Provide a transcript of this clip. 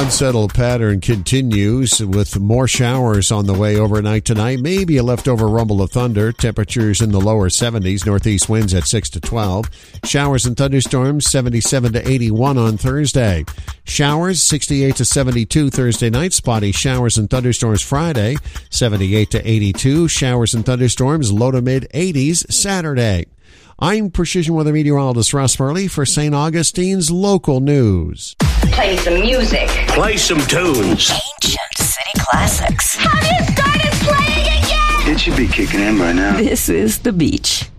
Unsettled pattern continues with more showers on the way overnight tonight. Maybe a leftover rumble of thunder. Temperatures in the lower 70s. Northeast winds at 6 to 12. Showers and thunderstorms 77 to 81 on Thursday. Showers 68 to 72 Thursday night. Spotty showers and thunderstorms Friday 78 to 82. Showers and thunderstorms low to mid 80s Saturday. I'm Precision Weather Meteorologist Russ Murley for St. Augustine's local news. Play some music. Play some tunes. Ancient city classics. Have you started playing again? It should be kicking in by now. This is The Beach.